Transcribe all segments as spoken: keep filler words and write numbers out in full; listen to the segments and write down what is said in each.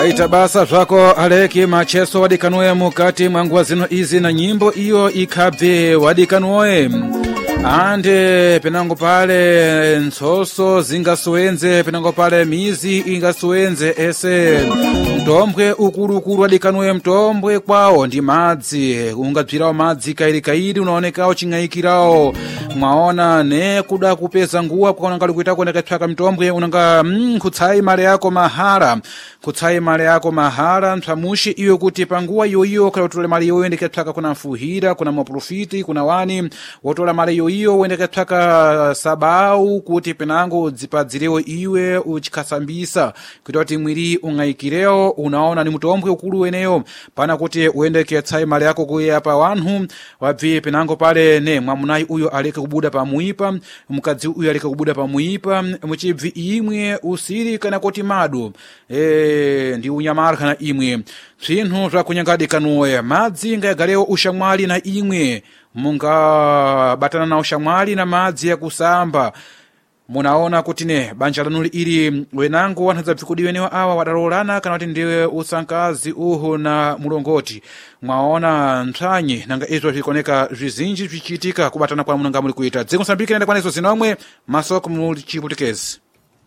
waita basa zvako aleki macheso wadikanuye mukati mwa nguwa zino izi na nyimbo iyo ikhabve wadikanuye ande penango pale ntsoso zingasuwenze penango pale mizi ingasuwenze ese mtombwe ukulukulu wadikanuye mtombwe kwawo ndi madzi ungabzirawo madzi kairi kairi unaonekawo ching'ayikirawo mwaona ne kuda kupeza nguwa kwa ngali kuita kuoneka tsaka mtombwe unanga mm, kutsai male yako mahara kutsai male yako mahara mtsamushi iyo kuti panguwa iyo iyo kala utole male iyo endeke tsaka kuna mfuhira kuna maprofiti kuna wani wotola male iyo iyo endeke tsaka sabau kuti penango dzipadzirewo iwe uchikasambisa kuti kuti mwiri ung'ayikireo unaona ni mtombwe ukulu weneyo pana kuti uendeke tsai male yako kuya pa wanhu wabvi penango pale ne mwamunayi uyo aleke kubuda pamuipa mukadzi uyo aleke kubuda pamuipa muchibvi imwe usiri kana kuti madu e ndi unyamara kana imwe zinthu zvakunyangadi kanuya madzi ngayagaleo ushamwali na imwe munga batana na ushamwali na madzi ya kusamba munaona kuti ne banja lanuli ili wenango wanadzabvikudi wenewa awa wadalolana kana kuti ndiwe usankazi uhu na mulongoti mwaona ntsanyi nanga izo zvikoneka zvizinji zvichiitika kubatana kwa munanga muli kuita dziko Msambiki nenda kwaneso zinomwe masoko muli chiputikezi.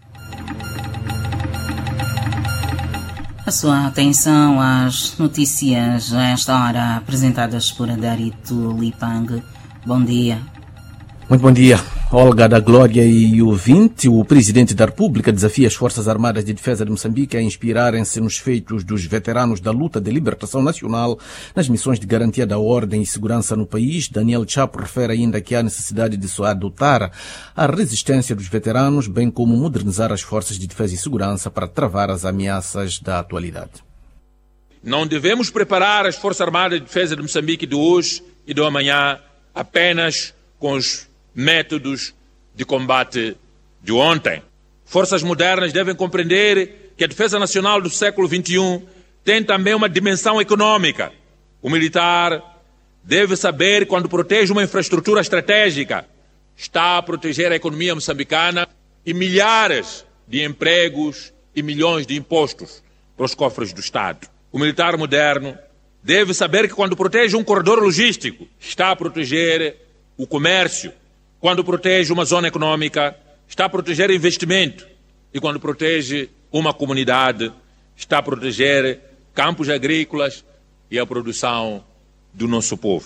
A sua atenção às notícias a esta hora apresentadas por Adarito Lipang. Bom dia. Muito bom dia, Olga da Glória e ouvinte. O Presidente da República desafia as Forças Armadas de Defesa de Moçambique a inspirarem-se nos feitos dos veteranos da luta de libertação nacional nas missões de garantia da ordem e segurança no país. Daniel Chapo refere ainda que há necessidade de se adotar a resistência dos veteranos, bem como modernizar as forças de defesa e segurança para travar as ameaças da atualidade. Não devemos preparar as Forças Armadas de Defesa de Moçambique de hoje e do amanhã apenas com os métodos de combate de ontem. Forças modernas devem compreender que a defesa nacional do século vinte e um tem também uma dimensão econômica. O militar deve saber, quando protege uma infraestrutura estratégica, está a proteger a economia moçambicana e milhares de empregos e milhões de impostos para os cofres do Estado. O militar moderno deve saber que, quando protege um corredor logístico, está a proteger o comércio. Quando protege uma zona econômica, está a proteger investimento. E quando protege uma comunidade, está a proteger campos agrícolas e a produção do nosso povo.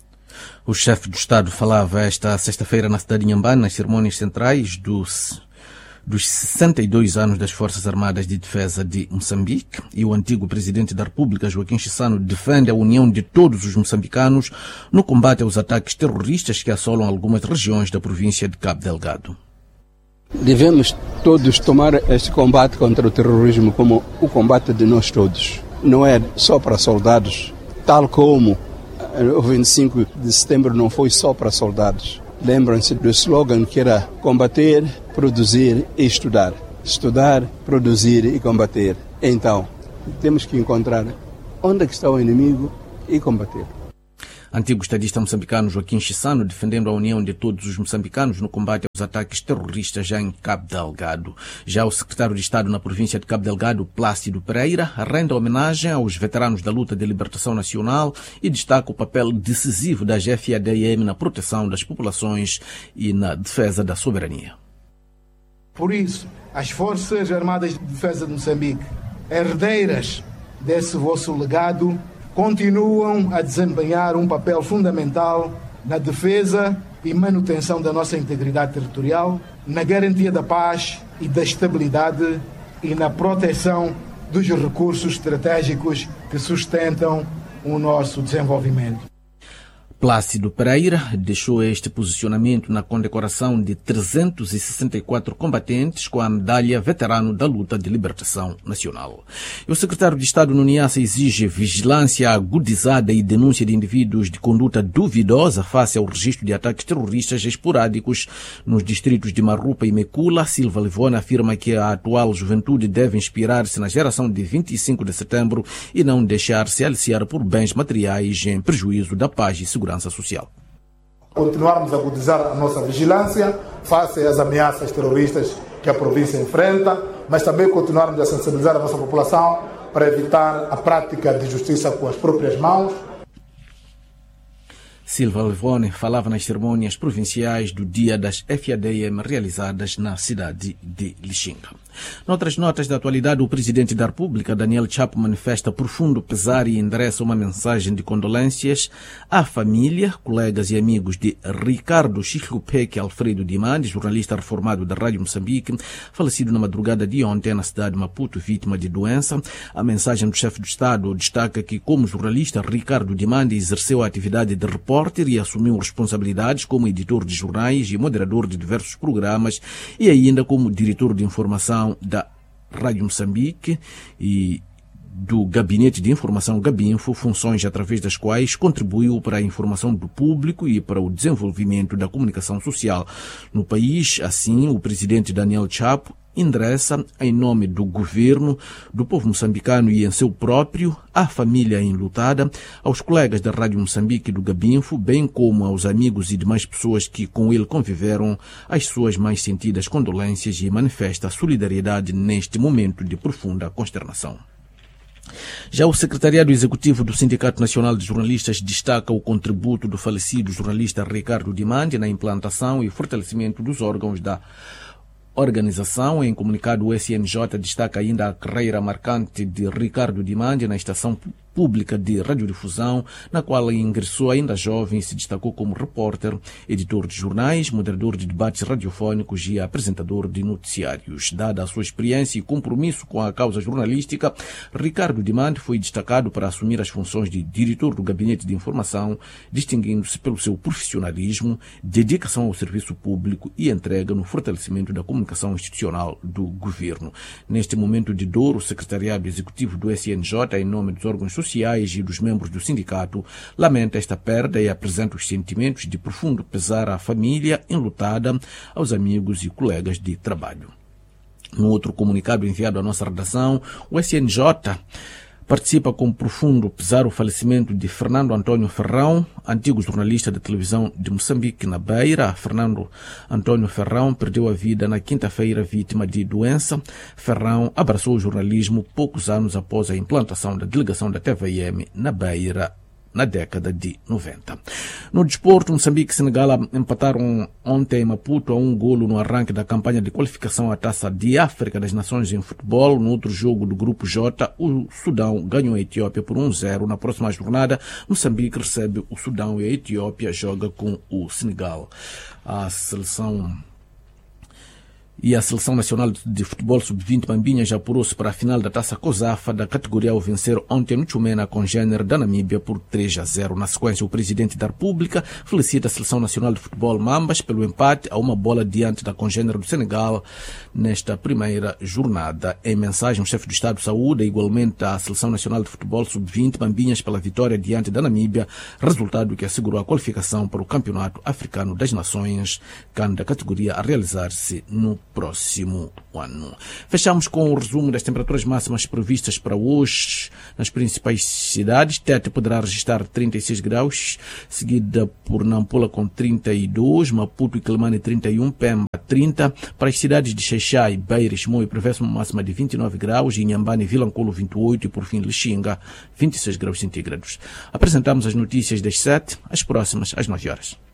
O chefe do Estado falava esta sexta-feira na cidade de Inhambane, nas cerimônias centrais dos, dos sessenta e dois anos das Forças Armadas de Defesa de Moçambique. E o antigo presidente da República, Joaquim Chissano, defende a união de todos os moçambicanos no combate aos ataques terroristas que assolam algumas regiões da província de Cabo Delgado. Devemos todos tomar este combate contra o terrorismo como o combate de nós todos. Não é só para soldados, tal como o vinte e cinco de setembro não foi só para soldados. Lembram-se do slogan que era combater, produzir e estudar. Estudar, produzir e combater. Então, temos que encontrar onde é que está o inimigo e combater. Antigo estadista moçambicano Joaquim Chissano defendendo a união de todos os moçambicanos no combate aos ataques terroristas já em Cabo Delgado. Já o secretário de Estado na província de Cabo Delgado, Plácido Pereira, rende homenagem aos veteranos da luta de libertação nacional e destaca o papel decisivo da F A D M na proteção das populações e na defesa da soberania. Por isso, as Forças Armadas de Defesa de Moçambique, herdeiras desse vosso legado, continuam a desempenhar um papel fundamental na defesa e manutenção da nossa integridade territorial, na garantia da paz e da estabilidade e na proteção dos recursos estratégicos que sustentam o nosso desenvolvimento. Plácido Pereira deixou este posicionamento na condecoração de trezentos e sessenta e quatro combatentes com a medalha Veterano da Luta de Libertação Nacional. E o secretário de Estado no Niassa exige vigilância agudizada e denúncia de indivíduos de conduta duvidosa face ao registro de ataques terroristas esporádicos nos distritos de Marrupa e Mekula. Silva Livona afirma que a atual juventude deve inspirar-se na geração de vinte e cinco de setembro e não deixar-se aliciar por bens materiais em prejuízo da paz e segurança social. Continuarmos a agudizar a nossa vigilância face às ameaças terroristas que a província enfrenta, mas também continuarmos a sensibilizar a nossa população para evitar a prática de justiça com as próprias mãos. Silva Levone falava nas cerimônias provinciais do Dia das F A D M realizadas na cidade de Lixinga. Noutras notas da atualidade, o Presidente da República, Daniel Chapo, manifesta profundo pesar e endereça uma mensagem de condolências à família, colegas e amigos de Ricardo Chichupeke Alfredo Dimandi, jornalista reformado da Rádio Moçambique, falecido na madrugada de ontem na cidade de Maputo, vítima de doença. A mensagem do chefe do Estado destaca que, como jornalista, Ricardo Dimandi exerceu a atividade de repórter e assumiu responsabilidades como editor de jornais e moderador de diversos programas e ainda como diretor de informação da Rádio Moçambique e do Gabinete de Informação Gabinfo, funções através das quais contribuiu para a informação do público e para o desenvolvimento da comunicação social no país. Assim, o presidente Daniel Chapo endereça, em nome do governo, do povo moçambicano e em seu próprio, à família enlutada, aos colegas da Rádio Moçambique e do Gabinfo, bem como aos amigos e demais pessoas que com ele conviveram, as suas mais sentidas condolências e manifesta solidariedade neste momento de profunda consternação. Já o secretariado executivo do Sindicato Nacional de Jornalistas destaca o contributo do falecido jornalista Ricardo Dimandi na implantação e fortalecimento dos órgãos da organização. Em comunicado, o S N J destaca ainda a carreira marcante de Ricardo Dimandi na estação pública de radiodifusão, na qual ingressou ainda jovem e se destacou como repórter, editor de jornais, moderador de debates radiofónicos e apresentador de noticiários. Dada a sua experiência e compromisso com a causa jornalística, Ricardo Dimandi foi destacado para assumir as funções de diretor do Gabinete de Informação, distinguindo-se pelo seu profissionalismo, dedicação ao serviço público e entrega no fortalecimento da comunicação institucional do governo. Neste momento de dor, o secretariado executivo do S N J, em nome dos órgãos sociais e dos membros do sindicato, lamenta esta perda e apresenta os sentimentos de profundo pesar à família enlutada, aos amigos e colegas de trabalho. No outro comunicado enviado à nossa redação, o S N J participa com profundo pesar o falecimento de Fernando Antônio Ferrão, antigo jornalista da televisão de Moçambique na Beira. Fernando Antônio Ferrão perdeu a vida na quinta-feira vítima de doença. Ferrão abraçou o jornalismo poucos anos após a implantação da delegação da T V M na Beira na década de noventa. No desporto, Moçambique e Senegal empataram ontem em Maputo a um golo no arranque da campanha de qualificação à Taça de África das Nações em futebol. No outro jogo do Grupo J, o Sudão ganhou a Etiópia por um a zero. Na próxima jornada, Moçambique recebe o Sudão e a Etiópia joga com o Senegal. A seleção E a Seleção Nacional de Futebol sub vinte Mambinha já apurou-se para a final da Taça COSAFA da categoria ao vencer ontem no Tchumena com Género da Namíbia por três a zero. Na sequência, o Presidente da República felicita a Seleção Nacional de Futebol Mambas pelo empate a uma bola diante da Congênero do Senegal nesta primeira jornada. Em mensagem, o chefe do Estado saúda igualmente a Seleção Nacional de Futebol sub vinte Mambinhas pela vitória diante da Namíbia, resultado que assegurou a qualificação para o Campeonato Africano das Nações, CAN da categoria a realizar-se no próximo ano. Fechamos com o resumo das temperaturas máximas previstas para hoje nas principais cidades. Tete poderá registrar trinta e seis graus, seguida por Nampula com trinta e dois, Maputo e Quelimane trinta e um, Pemba trinta. Para as cidades de Xaixai, Beira e Chimoio prevê-se uma máxima de vinte e nove graus, e Inhambane e Vilanculo vinte e oito e por fim Lixinga vinte e seis graus centígrados. Apresentamos as notícias das sete, as próximas às nove horas.